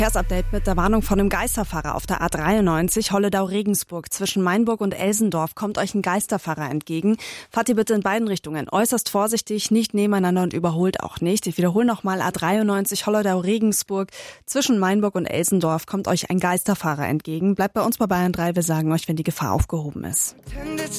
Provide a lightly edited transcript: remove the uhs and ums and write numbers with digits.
Verkehrsupdate mit der Warnung von einem Geisterfahrer auf der A93 Holledau-Regensburg. Zwischen Mainburg und Elsendorf kommt euch ein Geisterfahrer entgegen. Fahrt ihr bitte in beiden Richtungen äußerst vorsichtig, nicht nebeneinander und überholt auch nicht. Ich wiederhole nochmal, A93 Holledau-Regensburg. Zwischen Mainburg und Elsendorf kommt euch ein Geisterfahrer entgegen. Bleibt bei uns bei Bayern 3, wir sagen euch, wenn die Gefahr aufgehoben ist.